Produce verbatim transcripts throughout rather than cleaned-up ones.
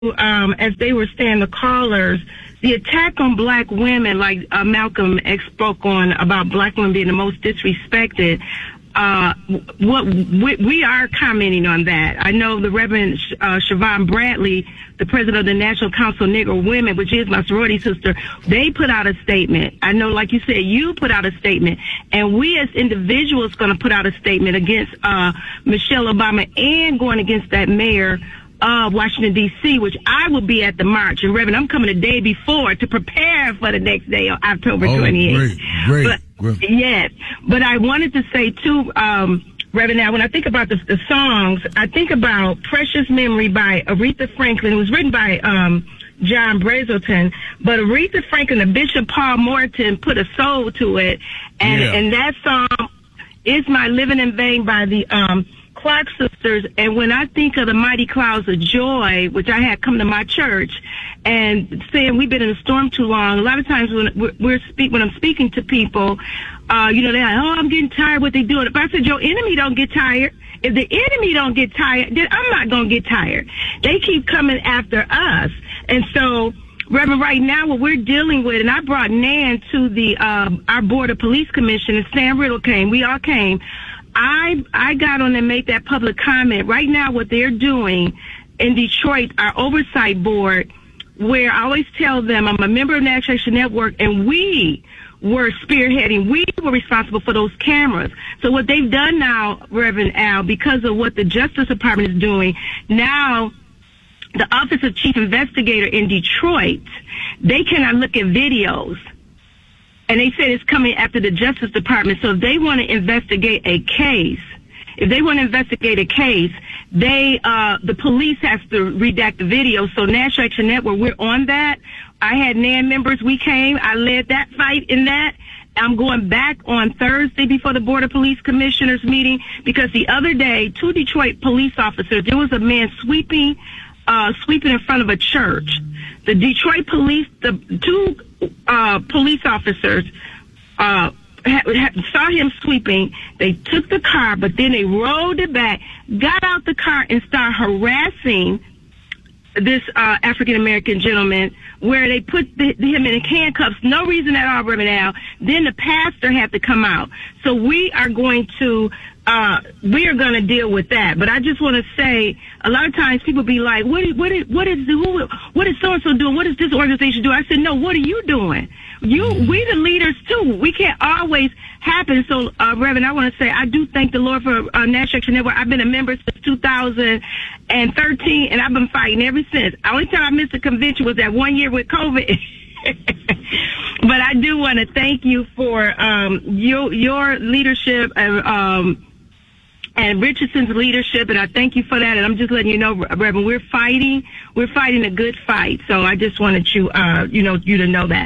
um, as they were saying, the callers, the attack on black women, like uh, Malcolm X spoke on about black women being the most disrespected. Uh, what we, we are commenting on that. I know the Reverend uh, Siobhan Bradley, the president of the National Council of Negro Women, which is my sorority sister, they put out a statement. I know, like you said, you put out a statement, and we as individuals going to put out a statement against uh, Michelle Obama and going against that mayor of Washington, D C, which I will be at the march. And Reverend, I'm coming a day before to prepare for the next day on October oh, twenty-eighth. Great, great. But, yes, but I wanted to say too, um, Reverend, now when I think about the, the songs, I think about Precious Memory by Aretha Franklin. It was written by um, John Brazelton, but Aretha Franklin and Bishop Paul Morton put a soul to it, and, yeah. and that song is My Living in Vain by the um, Clark Sisters. And when I think of the Mighty Clouds of Joy, which I had come to my church, and saying we've been in a storm too long, a lot of times when we're, we're speak when I'm speaking to people, uh, you know, they're like, oh, I'm getting tired what they doing. But I said, your enemy don't get tired. If the enemy don't get tired, then I'm not going to get tired. They keep coming after us. And so, Reverend, right now what we're dealing with, and I brought Nan to the um, our Board of Police Commission, and Sam Riddle came. We all came. I I got on and made that public comment. Right now what they're doing in Detroit, our oversight board, where I always tell them I'm a member of National Action Network, and we were spearheading. We were responsible for those cameras. So what they've done now, Reverend Al, because of what the Justice Department is doing, now the Office of Chief Investigator in Detroit, they cannot look at videos. And they said it's coming after the Justice Department. So if they want to investigate a case, if they want to investigate a case, they, uh, the police has to redact the video. So National Action Network, we're on that. I had N A N members. We came. I led that fight in that. I'm going back on Thursday before the Board of Police Commissioners meeting, because the other day, two Detroit police officers, there was a man sweeping, uh, sweeping in front of a church. The Detroit police, the two, uh, police officers, uh, Ha, ha, saw him sweeping. They took the car, but then they rolled it back, got out the car, and started harassing this uh, African-American gentleman, where they put the, him in handcuffs, no reason at all, Reverend Al. Then the pastor had to come out. So we are going to, uh, we are going to deal with that. But I just want to say, a lot of times people be like, what is, what is, what is, who, what is so-and-so doing? What is this organization doing? I said, no, what are you doing? You, we the leaders too. We can't always happen. So, uh, Reverend, I want to say I do thank the Lord for uh, National Action Network. I've been a member since two thousand thirteen, and I've been fighting ever since. The only time I missed a convention was that one year with COVID. But I do want to thank you for um, your your leadership and um, and Richardson's leadership, and I thank you for that. And I'm just letting you know, Reverend, we're fighting. We're fighting a good fight. So I just wanted you, uh, you know, you to know that.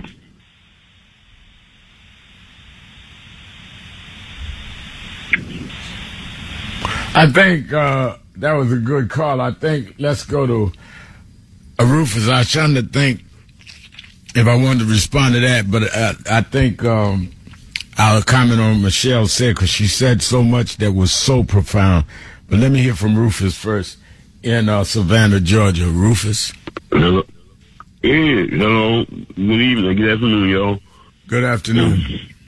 I think uh, that was a good call. I think let's go to uh, Rufus. I was trying to think if I wanted to respond to that, but I, I think um, I'll comment on what Michelle said, because she said so much that was so profound. But let me hear from Rufus first in uh, Savannah, Georgia. Rufus. Hello. Hey, hello. Good evening. Good afternoon, y'all. Good afternoon.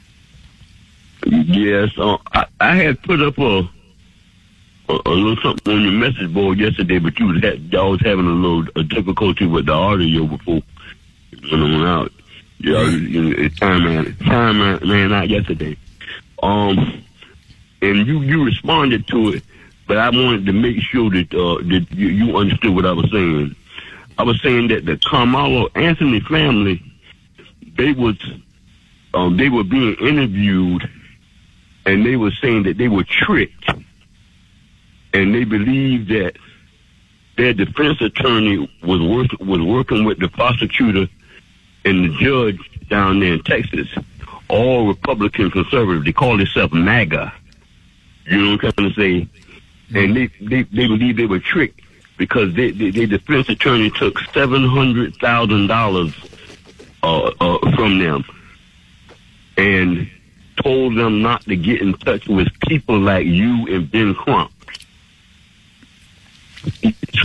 Yes, uh, I, I had put up a A, a little something on your message board yesterday, but you was ha- y'all was having a little a difficulty with the audio before it went out. Yeah, you know, it time ran time ran out yesterday. Um, and you you responded to it, but I wanted to make sure that uh that you, you understood what I was saying. I was saying that the Carmelo Anthony family, they was um they were being interviewed, and they were saying that they were tricked. And they believed that their defense attorney was work, was working with the prosecutor and the judge down there in Texas, all Republican conservative. They call themselves MAGA. You know what I'm trying to say? And they, they, they believe they were tricked because they, they, their defense attorney took seven hundred thousand dollars uh, uh, from them and told them not to get in touch with people like you and Ben Crump.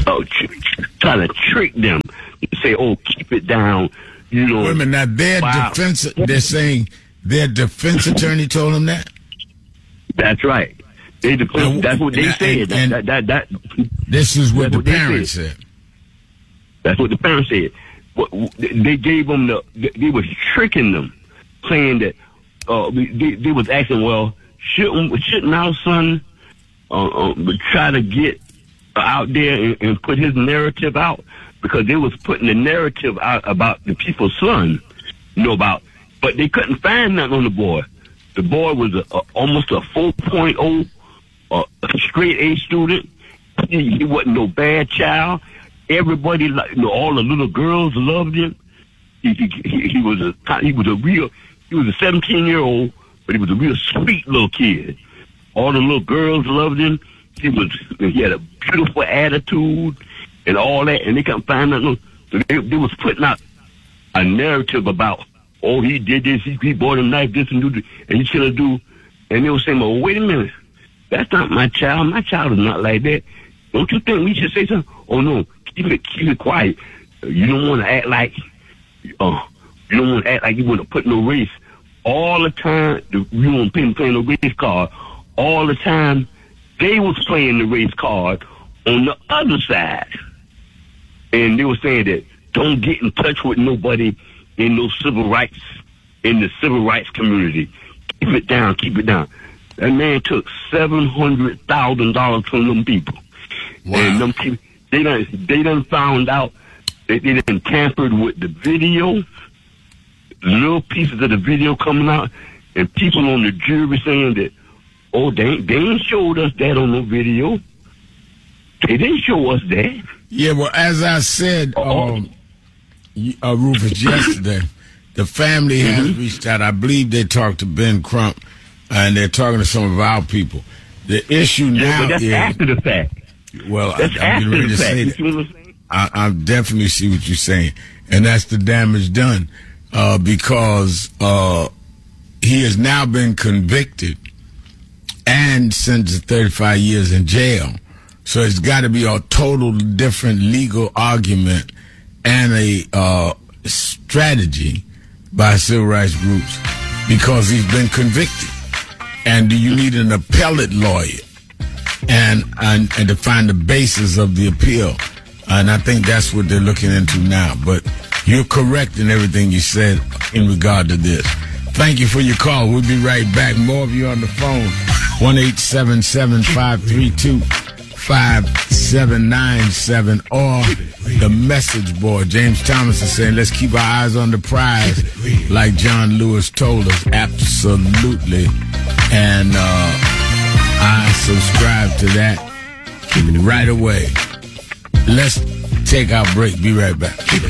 uh, try to trick them, say, "Oh, keep it down." You know. Wait a minute, now their wow. defense, they're saying their defense attorney told them that? That's right. They defense, now, that's what they now, said. And, that, that, that, that, this is what the what parents said. said. That's what the parents said. They gave them the, they was tricking them, saying that, uh, they, they was asking, well, shouldn't, shouldn't our son uh, uh, try to get out there and, and put his narrative out? Because they was putting the narrative out about the people's son, you know, about, but they couldn't find nothing on the boy. The boy was a, a, almost a four point oh, uh, a straight A student. He, he wasn't no bad child. Everybody, you know, all the little girls loved him. He, he, he was a, he was a real, he was a seventeen year old, but he was a real sweet little kid. All the little girls loved him. He was, he had a beautiful attitude and all that, and they couldn't find nothing. So they, they was putting out a narrative about, oh, he did this, he, he bought a knife, this and do this, and he should have do. And they were saying, well, wait a minute, that's not my child. My child is not like that. Don't you think we should say something? Oh no, keep it, keep it quiet. You don't want to act like, uh, you don't want to act like you want to put no race. All the time, the, you don't play, play no race card. All the time, they was playing the race card on the other side. And they were saying that don't get in touch with nobody in those civil rights, in the civil rights community. Keep it down, keep it down. That man took seven hundred thousand dollars from them people. Wow. And them people, they done, they done found out that they done tampered with the video, little pieces of the video coming out, and people on the jury saying that, oh, they, they ain't showed us that on no video. They didn't show us that. Yeah, well, as I said, um, uh, Rufus, yesterday, the family has mm-hmm. reached out. I believe they talked to Ben Crump, and they're talking to some of our people. The issue now yeah, but that's is after the fact. Well, that's I, I'm getting ready to say that. I, I definitely see what you're saying, and that's the damage done uh, because uh, he has now been convicted and sentenced to thirty-five years in jail. So it's got to be a total different legal argument and a uh, strategy by civil rights groups because he's been convicted. And do you need an appellate lawyer and, and, and to find the basis of the appeal? And I think that's what they're looking into now. But you're correct in everything you said in regard to this. Thank you for your call. We'll be right back. More of you on the phone. one eight seven seven, five three two, five seven nine seven or the message board. James Thomas is saying, let's keep our eyes on the prize like John Lewis told us. Absolutely. And uh, I subscribe to that right away. Let's take our break. Be right back.